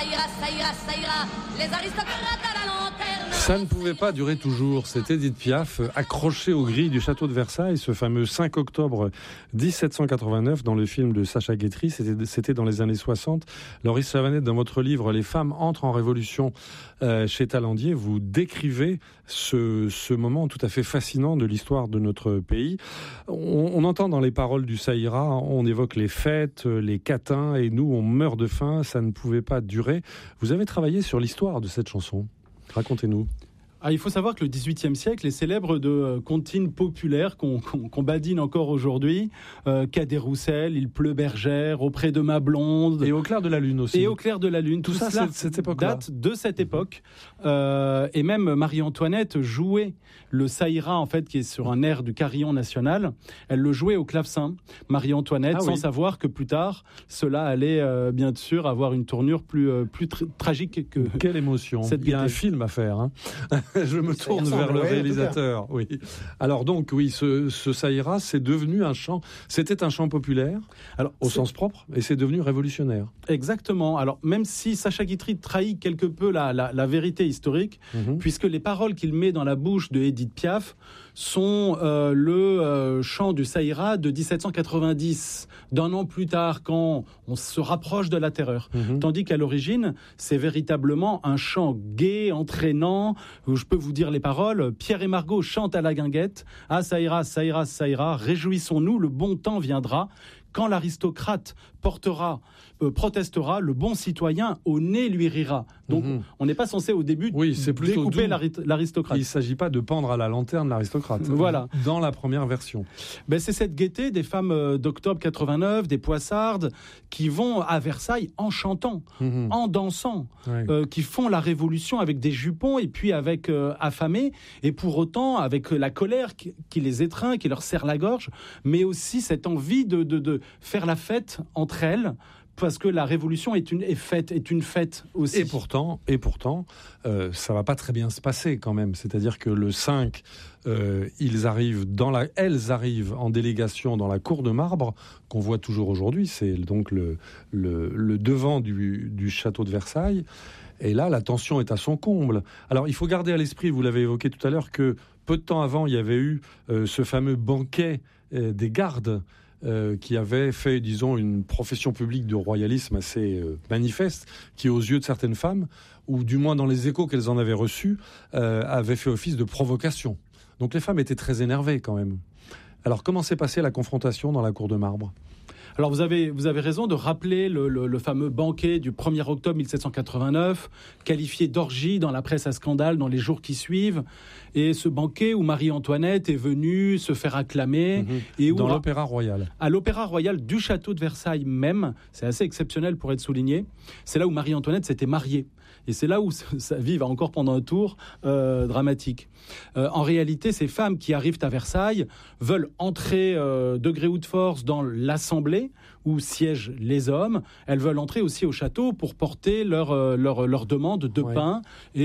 ça ira, les aristocrates à la lanterne. Ça ne pouvait pas durer toujours. C'est Édith Piaf, accrochée aux grilles du château de Versailles, ce fameux 5 octobre 1789, dans le film de Sacha Guitry. C'était dans les années 60. Loris Chavanette, dans votre livre « Les femmes entrent en révolution » chez Talandier, vous décrivez ce moment tout à fait fascinant de l'histoire de notre pays. On entend dans les paroles du Ça ira, on évoque les fêtes, les catins, et nous, on meurt de faim, ça ne pouvait pas durer. Vous avez travaillé sur l'histoire de cette chanson. Racontez-nous. Il faut savoir que le XVIIIe siècle est célèbre de comptines populaires qu'on badine encore aujourd'hui. Cadet Roussel, Il pleut bergère, Auprès de ma blonde. Et Au clair de la lune aussi. Et Au clair de la lune. Tout ça, cette époque-là. Date de cette époque. Et même Marie-Antoinette jouait le Ça ira, en fait, qui est sur un air du carillon national. Elle le jouait au clavecin, Marie-Antoinette, sans savoir que plus tard, cela allait bien sûr avoir une tournure plus tragique que... Quelle émotion. Il y a un film à faire, hein. Je me tourne vers le réalisateur. Oui. Alors donc, oui, ce Ça ira, c'est devenu un chant. C'était un chant populaire, au sens propre, et c'est devenu révolutionnaire. Exactement. Alors, même si Sacha Guitry trahit quelque peu la vérité historique, puisque les paroles qu'il met dans la bouche de Édith Piaf sont le chant du Ça ira de 1790, d'un an plus tard, quand on se rapproche de la terreur. Tandis qu'à l'origine, c'est véritablement un chant gai, entraînant, où je peux vous dire les paroles. Pierre et Margot chantent à la guinguette. Ah, ça ira, ça ira, ça ira. Réjouissons-nous, le bon temps viendra. Quand l'aristocrate protestera, le bon citoyen au nez lui rira. Donc, on n'est pas censé au début découper l'aristocrate. Il ne s'agit pas de pendre à la lanterne l'aristocrate. Voilà. Dans la première version. C'est cette gaieté des femmes d'octobre 89, des Poissardes, qui vont à Versailles en chantant, en dansant, qui font la révolution avec des jupons et puis avec affamés, et pour autant avec la colère qui les étreint, qui leur serre la gorge, mais aussi cette envie de faire la fête entre elles, parce que la révolution est une fête aussi. Et pourtant, ça va pas très bien se passer quand même. C'est-à-dire que le 5, elles arrivent en délégation dans la cour de marbre qu'on voit toujours aujourd'hui. C'est donc le devant du château de Versailles. Et là, la tension est à son comble. Alors, il faut garder à l'esprit, vous l'avez évoqué tout à l'heure, que peu de temps avant, il y avait eu ce fameux banquet des gardes qui avait fait, disons, une profession publique de royalisme assez manifeste, qui, aux yeux de certaines femmes, ou du moins dans les échos qu'elles en avaient reçus, avait fait office de provocation. Donc les femmes étaient très énervées quand même. Alors comment s'est passée la confrontation dans la cour de marbre ? Alors vous avez raison de rappeler le fameux banquet du 1er octobre 1789, qualifié d'orgie dans la presse à scandale dans les jours qui suivent. Et ce banquet où Marie-Antoinette est venue se faire acclamer. Et où, dans l'Opéra Royal. À l'Opéra Royal du château de Versailles même, c'est assez exceptionnel pour être souligné, c'est là où Marie-Antoinette s'était mariée. Et c'est là où sa vie va encore prendre un tour dramatique. En réalité, ces femmes qui arrivent à Versailles veulent entrer de gré ou de force dans l'Assemblée où siègent les hommes. Elles veulent entrer aussi au château pour porter leur demande de pain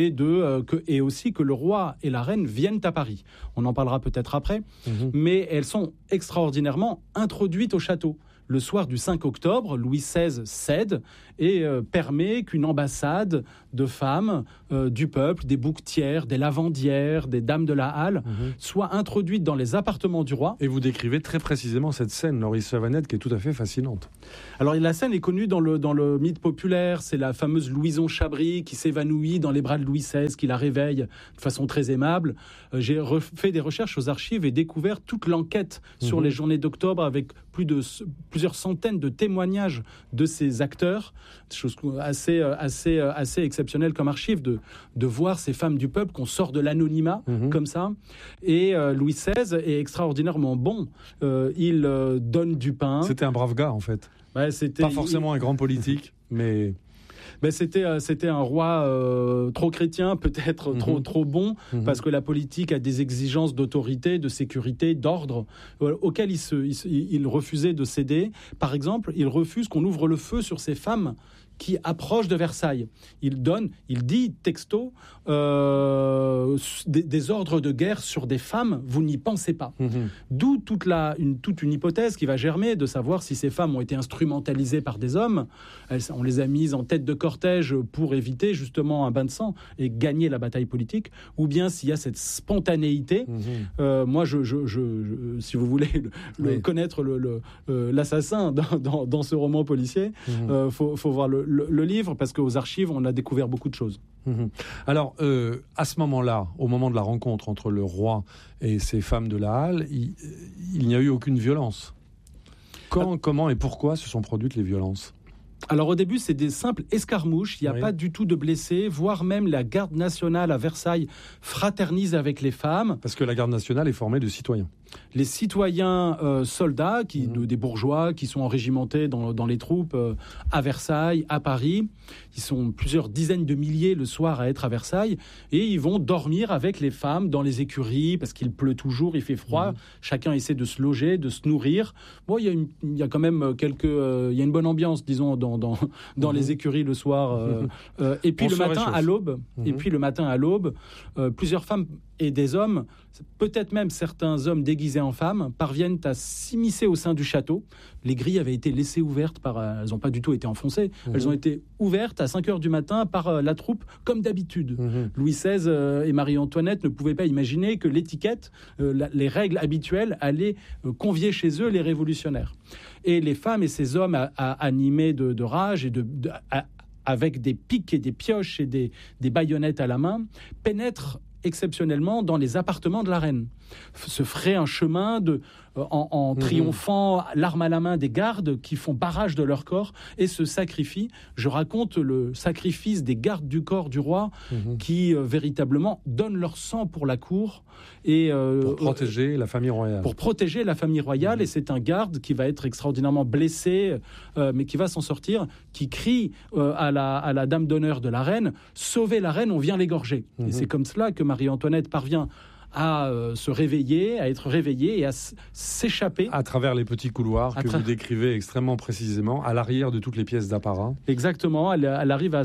et aussi que le roi et la reine viennent à Paris. On en parlera peut-être après. Mais elles sont extraordinairement introduites au château. Le soir du 5 octobre, Louis XVI cède et permet qu'une ambassade de femmes du peuple, des bouquetières, des lavandières, des dames de la halle, soit introduite dans les appartements du roi. Et vous décrivez très précisément cette scène, Loris Chavanette, qui est tout à fait fascinante. Alors la scène est connue dans le mythe populaire. C'est la fameuse Louison Chabry qui s'évanouit dans les bras de Louis XVI, qui la réveille de façon très aimable. J'ai fait des recherches aux archives et découvert toute l'enquête sur les journées d'octobre avec plusieurs centaines de témoignages de ces acteurs, chose assez exceptionnelle comme archive de voir ces femmes du peuple qu'on sort de l'anonymat comme ça. Et Louis XVI est extraordinairement bon. Il donne du pain. C'était un brave gars en fait. Pas forcément un grand politique, mais... C'était un roi trop chrétien, peut-être trop bon, parce que la politique a des exigences d'autorité, de sécurité, d'ordre, auxquelles il refusait de céder. Par exemple, il refuse qu'on ouvre le feu sur ces femmes qui approche de Versailles. Il dit texto des ordres de guerre sur des femmes, vous n'y pensez pas. D'où toute une hypothèse qui va germer de savoir si ces femmes ont été instrumentalisées par des hommes. On les a mises en tête de cortège pour éviter justement un bain de sang et gagner la bataille politique, ou bien s'il y a cette spontanéité. Moi, si vous voulez connaître l'assassin dans ce roman policier, faut voir le livre, parce qu'aux archives, on a découvert beaucoup de choses. Alors, à ce moment-là, au moment de la rencontre entre le roi et ces femmes de la Halle, il n'y a eu aucune violence. Quand, comment et pourquoi se sont produites les violences ? Alors au début, c'est des simples escarmouches, il n'y a pas du tout de blessés, voire même la garde nationale à Versailles fraternise avec les femmes. Parce que la garde nationale est formée de citoyens. Les citoyens soldats, des bourgeois qui sont enrégimentés dans les troupes à Versailles, à Paris, ils sont plusieurs dizaines de milliers le soir à être à Versailles, et ils vont dormir avec les femmes dans les écuries, parce qu'il pleut toujours, il fait froid, chacun essaie de se loger, de se nourrir. Bon, il y a quand même il y a une bonne ambiance, disons, dans les écuries le soir. Et puis le matin à l'aube, plusieurs femmes et des hommes, peut-être même certains hommes déguisés en femmes, parviennent à s'immiscer au sein du château. Les grilles avaient été laissées ouvertes elles n'ont pas du tout été enfoncées, elles ont été ouvertes à 5h du matin par la troupe, comme d'habitude. Louis XVI et Marie-Antoinette ne pouvaient pas imaginer que l'étiquette, les règles habituelles allaient convier chez eux les révolutionnaires. Et les femmes et ces hommes animés de rage et avec des pics et des pioches et des baïonnettes à la main, pénètrent exceptionnellement dans les appartements de la reine. Se ferait un chemin en triomphant, l'arme à la main, des gardes qui font barrage de leur corps et se sacrifient. Je raconte le sacrifice des gardes du corps du roi qui véritablement donnent leur sang pour la cour. Et, pour protéger la famille royale. Pour protéger la famille royale, et c'est un garde qui va être extraordinairement blessé, mais qui va s'en sortir, qui crie à la dame d'honneur de la reine, « Sauvez la reine, on vient l'égorger ». Et c'est comme cela que Marie-Antoinette parvient à se réveiller, à être réveillée et à s'échapper. À travers les petits couloirs que vous décrivez extrêmement précisément, à l'arrière de toutes les pièces d'apparat. Exactement, elle arrive à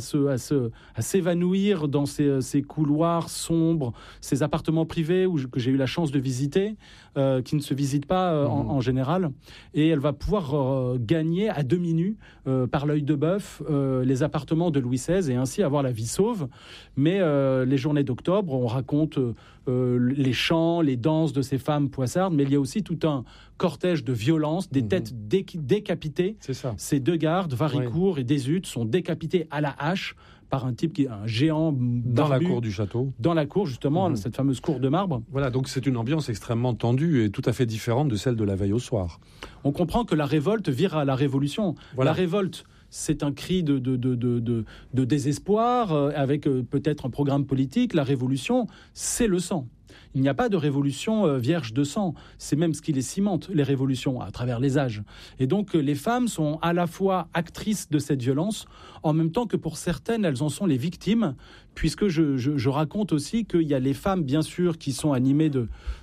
s'évanouir dans ces couloirs sombres, ces appartements privés que j'ai eu la chance de visiter, qui ne se visitent pas en général. Et elle va pouvoir gagner à demi nue, par l'œil de bœuf, les appartements de Louis XVI et ainsi avoir la vie sauve. Mais les journées d'octobre, on raconte les chants, les danses de ces femmes poissardes, mais il y a aussi tout un cortège de violence, des têtes décapitées. C'est ça. Ces deux gardes, Varicourt et Deshuttes, sont décapités à la hache par un type qui est un géant barbu, dans la cour du château. Dans la cour, justement, cette fameuse cour de marbre. Voilà, donc c'est une ambiance extrêmement tendue et tout à fait différente de celle de la veille au soir. On comprend que la révolte vire à la révolution. Voilà. La révolte, c'est un cri de désespoir, avec peut-être un programme politique. La révolution, c'est le sang. Il n'y a pas de révolution vierge de sang. C'est même ce qui les cimente, les révolutions, à travers les âges. Et donc, les femmes sont à la fois actrices de cette violence, en même temps que pour certaines, elles en sont les victimes, puisque je raconte aussi qu'il y a les femmes, bien sûr, qui sont animées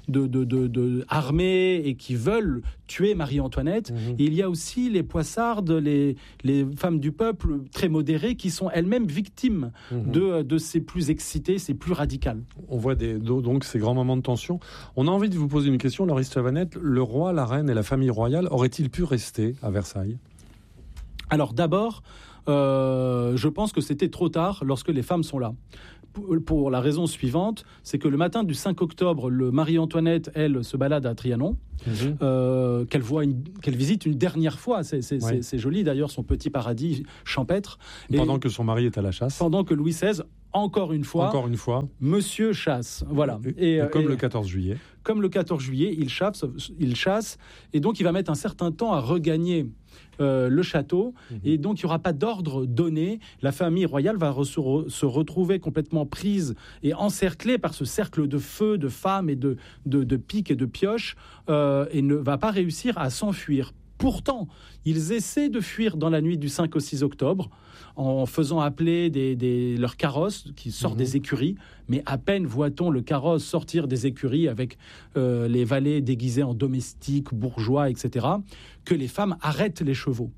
armées et qui veulent tuer Marie-Antoinette. Et il y a aussi les poissardes, les femmes du peuple très modérées, qui sont elles-mêmes victimes de ces plus excitées, ces plus radicales. On voit donc ces grands moments de tension. On a envie de vous poser une question, Laurie Chavanette. Le roi, la reine et la famille royale auraient-ils pu rester à Versailles ? Alors d'abord, je pense que c'était trop tard lorsque les femmes sont là. Pour la raison suivante, c'est que le matin du 5 octobre, Marie-Antoinette, elle, se balade à Trianon, qu'elle visite une dernière fois. C'est joli d'ailleurs, son petit paradis champêtre. Pendant que son mari est à la chasse. Pendant que Louis XVI, encore une fois, Monsieur chasse. Voilà. Et comme le 14 juillet. Comme le 14 juillet, il chasse, et donc il va mettre un certain temps à regagner le château, et donc il n'y aura pas d'ordre donné. La famille royale va se retrouver complètement prise et encerclée par ce cercle de feu, de femmes et de piques et de pioches, et ne va pas réussir à s'enfuir. Pourtant, ils essaient de fuir dans la nuit du 5 au 6 octobre en faisant appeler leurs carrosses qui sortent des écuries. Mais à peine voit-on le carrosse sortir des écuries avec les valets déguisés en domestiques, bourgeois, etc., que les femmes arrêtent les chevaux.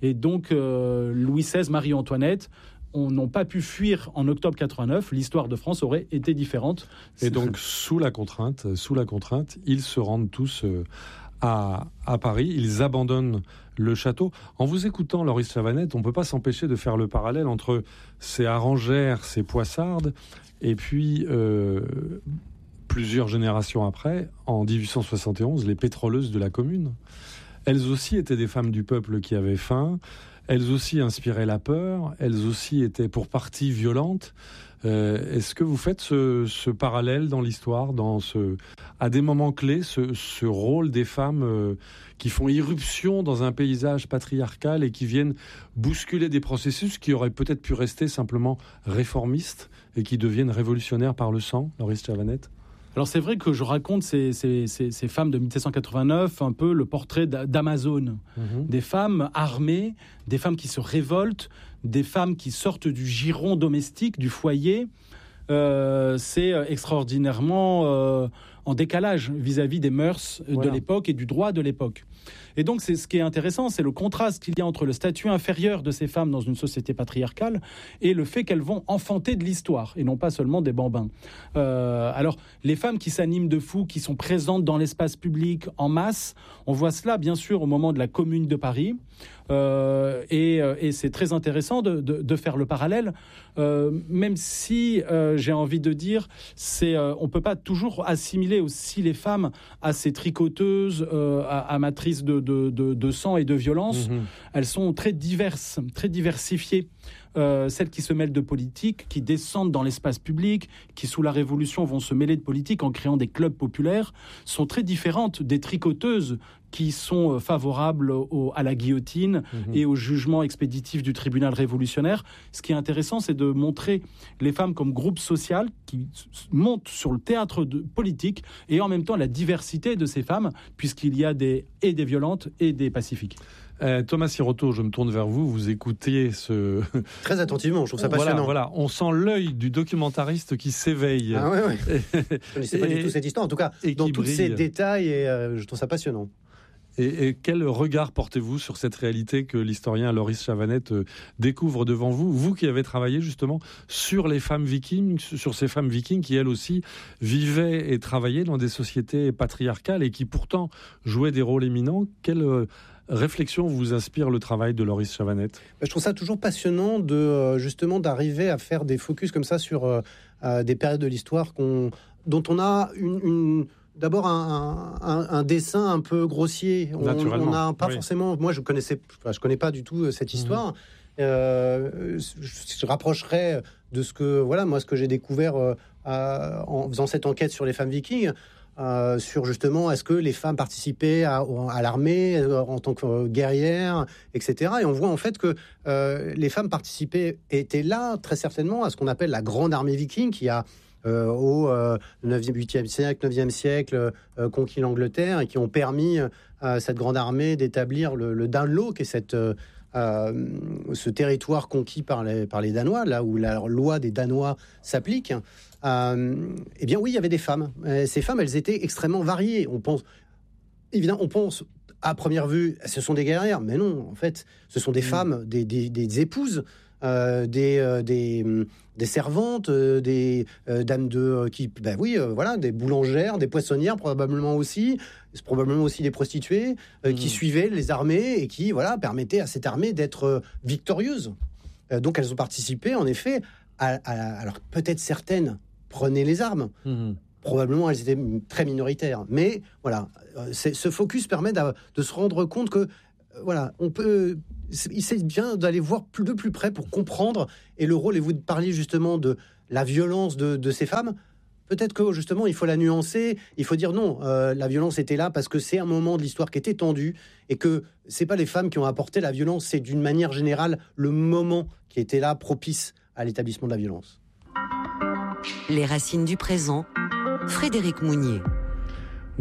Et donc, Louis XVI, Marie-Antoinette, n'ont pas pu fuir en octobre 89. L'histoire de France aurait été différente. Et donc, sous la contrainte, ils se rendent tous à Paris. Ils abandonnent le château. En vous écoutant, Loris Chavanette, on ne peut pas s'empêcher de faire le parallèle entre ces Arengères, ces Poissardes, et puis, plusieurs générations après, en 1871, les pétroleuses de la Commune. Elles aussi étaient des femmes du peuple qui avaient faim. Elles aussi inspiraient la peur. Elles aussi étaient pour partie violentes. Est-ce que vous faites ce parallèle dans l'histoire, à des moments clés, ce rôle des femmes qui font irruption dans un paysage patriarcal et qui viennent bousculer des processus qui auraient peut-être pu rester simplement réformistes et qui deviennent révolutionnaires par le sang, Loris Chavanette? Alors c'est vrai que je raconte ces femmes de 1789, un peu le portrait d'Amazone, des femmes armées, des femmes qui se révoltent, des femmes qui sortent du giron domestique, du foyer. C'est extraordinairement en décalage vis-à-vis des mœurs de l'époque et du droit de l'époque. Et donc, ce qui est intéressant, c'est le contraste qu'il y a entre le statut inférieur de ces femmes dans une société patriarcale et le fait qu'elles vont enfanter de l'histoire, et non pas seulement des bambins. Alors, les femmes qui s'animent de fou, qui sont présentes dans l'espace public en masse, on voit cela, bien sûr, au moment de la Commune de Paris. Et c'est très intéressant de faire le parallèle, même si j'ai envie de dire, on ne peut pas toujours assimiler aussi les femmes à ces tricoteuses amatrices de sang et de violence. Elles sont très diverses, très diversifiées. Celles qui se mêlent de politique, qui descendent dans l'espace public, qui sous la Révolution vont se mêler de politique en créant des clubs populaires, sont très différentes des tricoteuses qui sont favorables à la guillotine et au jugement expéditif du tribunal révolutionnaire. Ce qui est intéressant, c'est de montrer les femmes comme groupe social qui montent sur le théâtre politique et en même temps la diversité de ces femmes, puisqu'il y a des violentes et des pacifiques. Thomas Siroto, je me tourne vers vous. Vous écoutez très attentivement, je trouve ça passionnant. Voilà, on sent l'œil du documentariste qui s'éveille. Ah ouais. Je ne connaissais pas du tout cette histoire, en tout cas, dans tous ces détails, et je trouve ça passionnant. Et quel regard portez-vous sur cette réalité que l'historien Loris Chavanette découvre devant vous, vous qui avez travaillé justement sur les femmes vikings, sur ces femmes vikings qui elles aussi vivaient et travaillaient dans des sociétés patriarcales et qui pourtant jouaient des rôles éminents. Quelle réflexion vous inspire le travail de Loris Chavanette? Je trouve ça toujours passionnant justement d'arriver à faire des focus comme ça sur des périodes de l'histoire dont on a d'abord un dessin un peu grossier. On n'a pas forcément. Moi, je connais pas du tout cette histoire. Je rapprocherais de ce que j'ai découvert en faisant cette enquête sur les femmes vikings. Sur justement est-ce que les femmes participaient à l'armée en tant que guerrières, etc. Et on voit en fait que les femmes étaient là très certainement à ce qu'on appelle la grande armée viking qui a au 8e siècle, 9e siècle conquis l'Angleterre et qui ont permis à cette grande armée d'établir le Danelaw, qui est ce territoire conquis par les Danois, là où la loi des Danois s'applique. Eh bien oui, il y avait des femmes. Ces femmes, elles étaient extrêmement variées. On pense à première vue, ce sont des guerrières, mais non, en fait, ce sont des femmes, des épouses, des servantes, des dames des boulangères, des poissonnières probablement aussi des prostituées qui suivaient les armées et qui permettaient à cette armée d'être victorieuse. Donc elles ont participé en effet alors peut-être certaines prenaient les armes. Probablement, elles étaient très minoritaires. Mais ce focus permet de se rendre compte que c'est bien d'aller voir de plus près pour comprendre et le rôle. Et vous parliez justement de la violence de ces femmes. Peut-être que justement il faut la nuancer. Il faut dire non, la violence était là parce que c'est un moment de l'histoire qui était tendu et que c'est pas les femmes qui ont apporté la violence, c'est d'une manière générale le moment qui était là propice à l'établissement de la violence. Les racines du présent, Frédéric Mounier.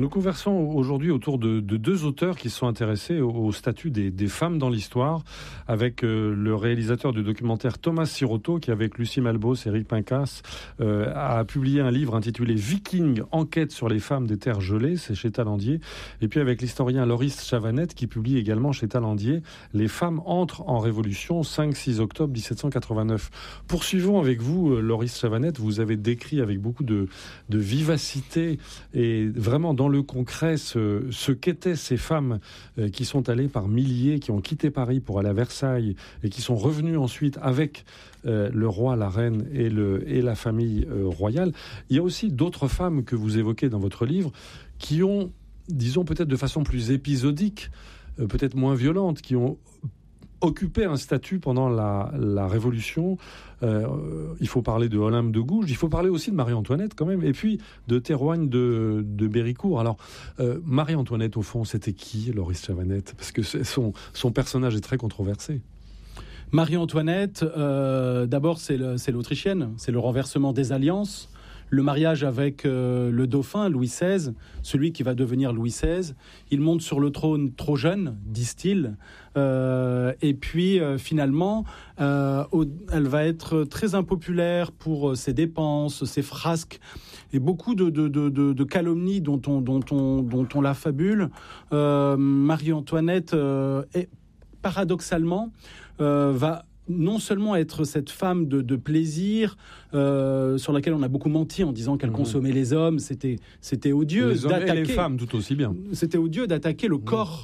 Nous conversons aujourd'hui autour de deux auteurs qui sont intéressés au statut des femmes dans l'histoire, avec le réalisateur du documentaire Thomas Siroto, qui avec Lucie Malbos et Eric Pincas a publié un livre intitulé Viking, enquête sur les femmes des terres gelées, c'est chez Talandier, et puis avec l'historien Loris Chavanette qui publie également chez Talandier Les femmes entrent en révolution, 5-6 octobre 1789. Poursuivons avec vous, Loris Chavanette, vous avez décrit avec beaucoup de vivacité et vraiment dans le concret ce qu'étaient ces femmes qui sont allées par milliers, qui ont quitté Paris pour aller à Versailles et qui sont revenues ensuite avec le roi, la reine et la famille royale. Il y a aussi d'autres femmes que vous évoquez dans votre livre qui ont, disons peut-être de façon plus épisodique, peut-être moins violente, qui ont occupé un statut pendant la Révolution. Il faut parler de Olympe de Gouges, il faut parler aussi de Marie-Antoinette quand même, et puis de Théroigne de Béricourt. Alors, Marie-Antoinette, au fond, c'était qui, Loris Chavanette? Parce que son personnage est très controversé. Marie-Antoinette, d'abord, c'est l'Autrichienne, c'est le renversement des alliances. Le mariage avec le dauphin, Louis XVI, celui qui va devenir Louis XVI. Il monte sur le trône trop jeune, disent-ils. Et puis, finalement, elle va être très impopulaire pour ses dépenses, ses frasques, et beaucoup de calomnies dont on la fabule. Marie-Antoinette, paradoxalement, va non seulement être cette femme de plaisir sur laquelle on a beaucoup menti en disant qu'elle consommait les hommes, c'était odieux. Les hommes et les femmes tout aussi bien. C'était odieux d'attaquer le corps,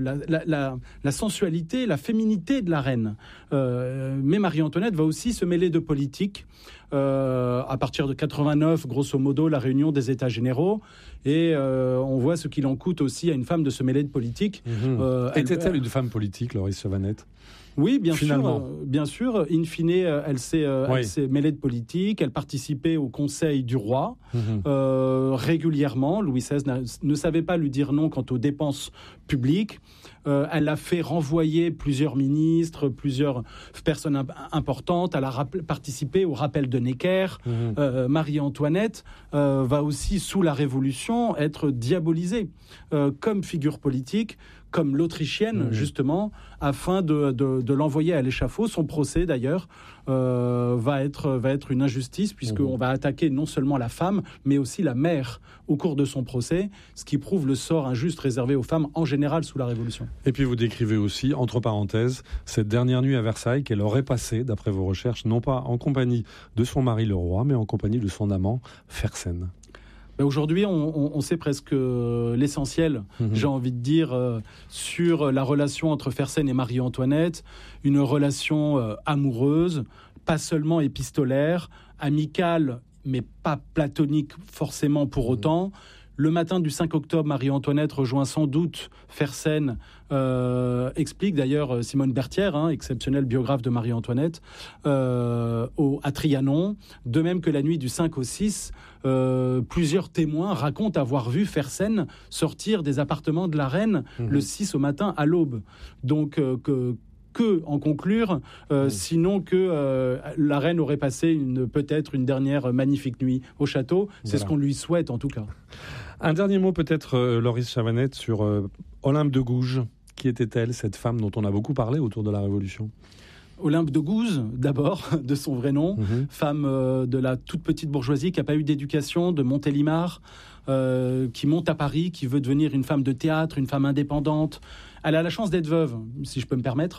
la sensualité, la féminité de la reine. Mais Marie-Antoinette va aussi se mêler de politique. À partir de 89, grosso modo, la réunion des États généraux. Et on voit ce qu'il en coûte aussi à une femme de se mêler de politique. Était-elle une femme politique, Loris Chavanette ? Oui, bien sûr. In fine, elle s'est mêlée de politique. Elle participait au conseil du roi régulièrement. Louis XVI ne savait pas lui dire non quant aux dépenses publiques. Elle a fait renvoyer plusieurs ministres, plusieurs personnes importantes. Elle a participé au rappel de Necker. Marie-Antoinette va aussi, sous la Révolution, être diabolisée comme figure politique, comme l'Autrichienne, justement, afin de l'envoyer à l'échafaud. Son procès, d'ailleurs, va être une injustice, puisqu'on va attaquer non seulement la femme, mais aussi la mère au cours de son procès, ce qui prouve le sort injuste réservé aux femmes en général sous la Révolution. Et puis vous décrivez aussi, entre parenthèses, cette dernière nuit à Versailles qu'elle aurait passée, d'après vos recherches, non pas en compagnie de son mari le roi, mais en compagnie de son amant Fersen. Aujourd'hui, on sait presque l'essentiel, j'ai envie de dire, sur la relation entre Fersen et Marie-Antoinette, une relation amoureuse, pas seulement épistolaire, amicale, mais pas platonique forcément pour autant. Le matin du 5 octobre, Marie-Antoinette rejoint sans doute Fersen, explique d'ailleurs Simone Berthière, exceptionnelle biographe de Marie-Antoinette, à Trianon. De même que la nuit du 5 au 6, plusieurs témoins racontent avoir vu Fersen sortir des appartements de la reine le 6 au matin à l'aube. Donc, que en conclure, sinon que la reine aurait passé peut-être une dernière magnifique nuit au château. C'est ce qu'on lui souhaite en tout cas. Un dernier mot peut-être, Loris Chavanette, sur Olympe de Gouges. Qui était-elle, cette femme dont on a beaucoup parlé autour de la Révolution ? Olympe de Gouges, d'abord, de son vrai nom, femme de la toute petite bourgeoisie qui n'a pas eu d'éducation, de Montélimar, qui monte à Paris, qui veut devenir une femme de théâtre, une femme indépendante. Elle a la chance d'être veuve, si je peux me permettre,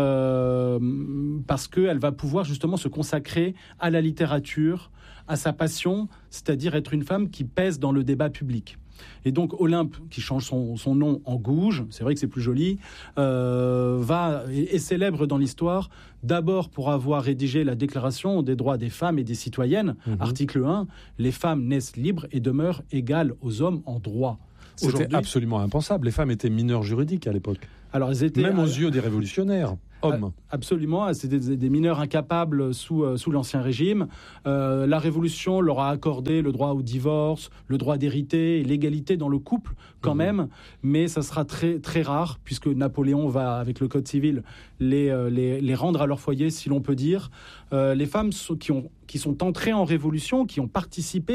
parce qu'elle va pouvoir justement se consacrer à la littérature, à sa passion, c'est-à-dire être une femme qui pèse dans le débat public. Et donc Olympe, qui change son nom en Gouges, c'est vrai que c'est plus joli, est célèbre dans l'histoire, d'abord pour avoir rédigé la Déclaration des droits des femmes et des citoyennes, article 1, les femmes naissent libres et demeurent égales aux hommes en droit. C'était absolument impensable, les femmes étaient mineures juridiques à l'époque. Alors elles étaient, même aux yeux des révolutionnaires. Hommes. Absolument, c'était des mineurs incapables sous l'Ancien Régime. La Révolution leur a accordé le droit au divorce, le droit d'hériter, et l'égalité dans le couple quand même, mais ça sera très, très rare, puisque Napoléon va, avec le Code civil, les rendre à leur foyer, si l'on peut dire. Les femmes qui sont entrées en Révolution, qui ont participé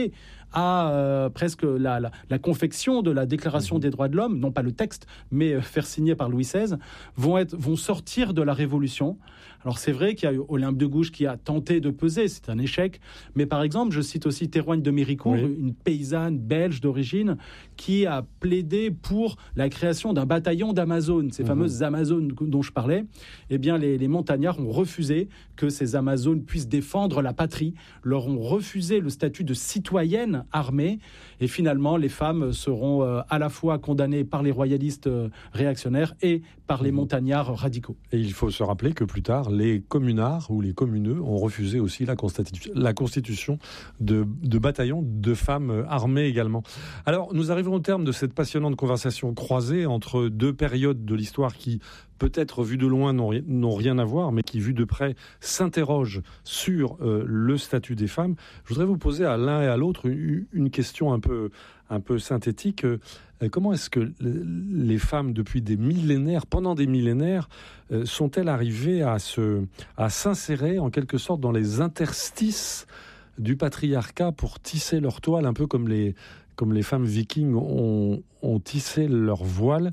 à presque la confection de la Déclaration des droits de l'homme, non pas le texte, mais faire signer par Louis XVI, vont sortir de la Révolution. Alors c'est vrai qu'il y a eu Olympe de Gouges qui a tenté de peser, c'est un échec, mais par exemple, je cite aussi Théroigne de Méricourt, une paysanne belge d'origine, qui a plaidé pour la création d'un bataillon d'Amazones, ces fameuses Amazones dont je parlais. Eh bien, les montagnards ont refusé que ces Amazones puissent défendre la patrie, leur ont refusé le statut de citoyenne armée, et finalement, les femmes seront à la fois condamnées par les royalistes réactionnaires et par les montagnards radicaux. Et il faut se rappeler que plus tard, les communards ou les communeux ont refusé aussi la constitution de bataillons de femmes armées également. Alors, nous arrivons au terme de cette passionnante conversation croisée entre deux périodes de l'histoire qui, peut-être vues de loin, n'ont rien à voir, mais qui, vues de près, s'interrogent sur le statut des femmes. Je voudrais vous poser à l'un et à l'autre une question un peu synthétique. Comment est-ce que les femmes, depuis des millénaires, pendant des millénaires, sont-elles arrivées à s'insérer en quelque sorte dans les interstices du patriarcat pour tisser leur toile, un peu comme les femmes vikings ont tissé leur voile,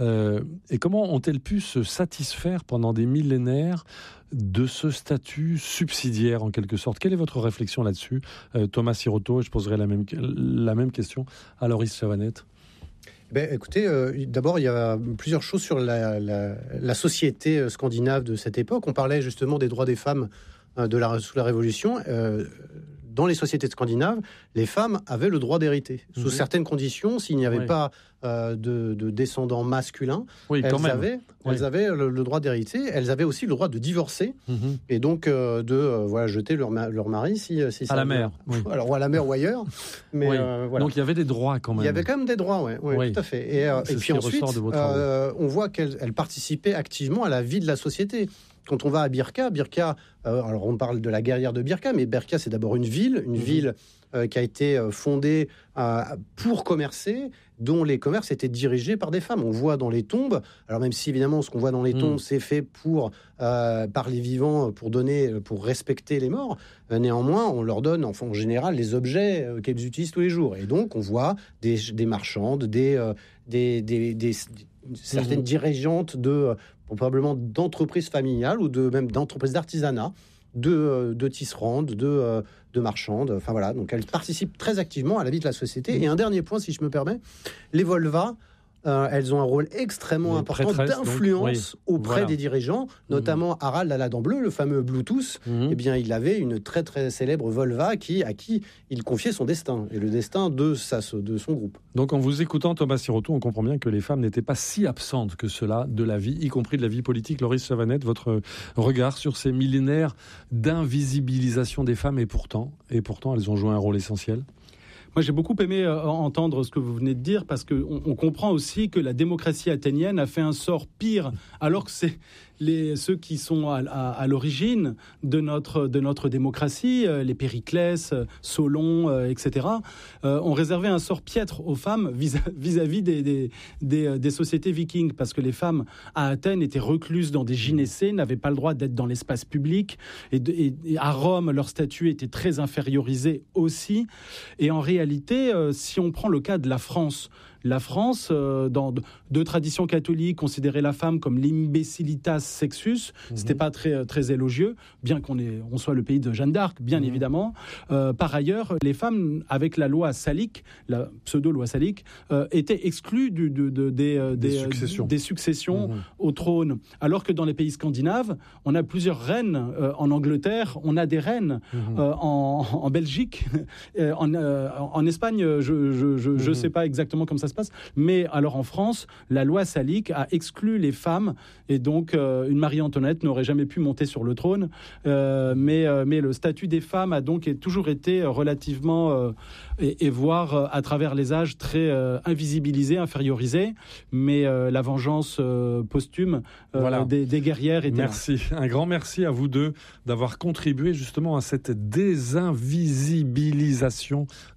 et comment ont-elles pu se satisfaire pendant des millénaires de ce statut subsidiaire en quelque sorte? Quelle est votre réflexion là-dessus, Thomas Sirotto? Je poserai la même question à Loris Chavanette. Écoutez, d'abord, il y a plusieurs choses sur la société scandinave de cette époque. On parlait justement des droits des femmes sous la Révolution. Dans les sociétés scandinaves, les femmes avaient le droit d'hériter. Sous certaines conditions, s'il n'y avait pas de descendants masculins, elles avaient le droit d'hériter. Elles avaient aussi le droit de divorcer et donc de jeter leur mari si ça à la mer. Alors, ou à la mer ou ailleurs. Mais, voilà. Donc il y avait des droits quand même. Il y avait quand même des droits, oui. Tout à fait. Et puis ensuite, on voit qu'elles participaient activement à la vie de la société. Quand on va à Birka, alors on parle de la guerrière de Birka, mais Birka c'est d'abord une ville qui a été fondée pour commercer, dont les commerces étaient dirigés par des femmes. On voit dans les tombes, alors même si évidemment ce qu'on voit dans les tombes c'est fait par les vivants pour respecter les morts, néanmoins on leur donne en général les objets qu'elles utilisent tous les jours. Et donc on voit des marchandes, certaines dirigeantes probablement d'entreprises familiales ou même d'entreprises d'artisanat, de tisserandes, de marchandes. Enfin voilà, donc elles participent très activement à la vie de la société. Et un dernier point, si je me permets, les Volva, elles ont un rôle extrêmement important d'influence auprès des dirigeants, notamment Harald à la dent bleue, le fameux Bluetooth. Eh bien, il avait une très très célèbre Volva à qui il confiait son destin et le destin de son groupe. Donc, en vous écoutant, Thomas Sirotto, on comprend bien que les femmes n'étaient pas si absentes que cela de la vie, y compris de la vie politique. Loris Chavanette, votre regard sur ces millénaires d'invisibilisation des femmes, et pourtant, elles ont joué un rôle essentiel. Moi, j'ai beaucoup aimé entendre ce que vous venez de dire, parce qu'on comprend aussi que la démocratie athénienne a fait un sort pire, alors que c'est ceux qui sont à l'origine de notre démocratie, les Périclès, Solon, etc., ont réservé un sort piètre aux femmes vis-à-vis des sociétés vikings, parce que les femmes à Athènes étaient recluses dans des gynécées, n'avaient pas le droit d'être dans l'espace public, et à Rome, leur statut était très infériorisé aussi. Et en réalité, si on prend le cas de la France, dans deux traditions catholiques, considérait la femme comme l'imbecilitas sexus. C'était pas très, très élogieux, bien on soit le pays de Jeanne d'Arc, bien évidemment. Par ailleurs, les femmes, avec la loi salique, la pseudo-loi salique, étaient exclues des successions au trône. Alors que dans les pays scandinaves, on a plusieurs reines. En Angleterre, on a des reines. En Belgique, en Espagne, je sais pas exactement comment ça se passe. Mais alors en France, la loi salique a exclu les femmes, et donc une Marie-Antoinette n'aurait jamais pu monter sur le trône. Mais le statut des femmes a donc toujours été relativement, et voire à travers les âges, très invisibilisé, infériorisé. Mais la vengeance posthume des guerrières était Merci. Un grand merci à vous deux d'avoir contribué justement à cette désinvisibilisation